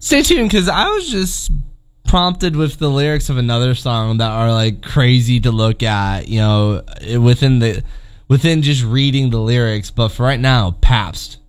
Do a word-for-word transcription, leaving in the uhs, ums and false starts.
Stay tuned, because I was just prompted with the lyrics of another song that are like crazy to look at, you know, within the within just reading the lyrics. But for right now, Pabst.